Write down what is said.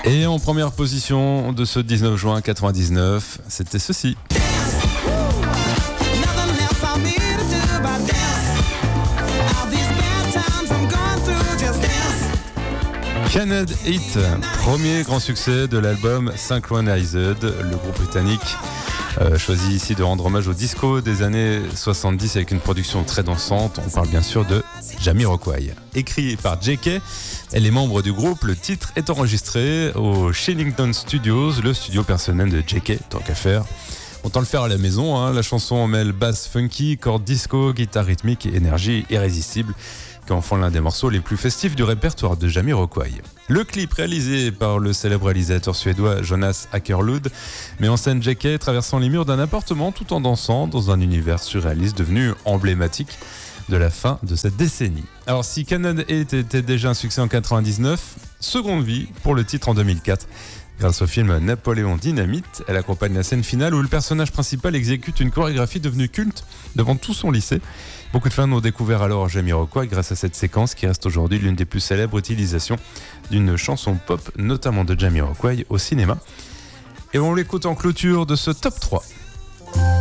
Et en première position de ce 19 juin 99, c'était ceci. Canned Heat, premier grand succès de l'album Synchronized, le groupe britannique choisit ici de rendre hommage au disco des années 70 avec une production très dansante. On parle bien sûr de Jamiroquai. Écrit par JK et les membres du groupe, le titre est enregistré au Shillington Studios, le studio personnel de JK, tant qu'à faire. Autant le faire à la maison, hein. La chanson mêle basse funky, cordes disco, guitare rythmique et énergie irrésistible, qui en font l'un des morceaux les plus festifs du répertoire de Jamiroquai. Le clip réalisé par le célèbre réalisateur suédois Jonas Åkerlund met en scène JK traversant les murs d'un appartement tout en dansant dans un univers surréaliste devenu emblématique de la fin de cette décennie. Alors si Canned Heat était déjà un succès en 99, seconde vie pour le titre en 2004. Grâce au film Napoléon Dynamite, elle accompagne la scène finale où le personnage principal exécute une chorégraphie devenue culte devant tout son lycée. Beaucoup de fans ont découvert alors Jamiroquai grâce à cette séquence qui reste aujourd'hui l'une des plus célèbres utilisations d'une chanson pop, notamment de Jamiroquai au cinéma. Et on l'écoute en clôture de ce top 3.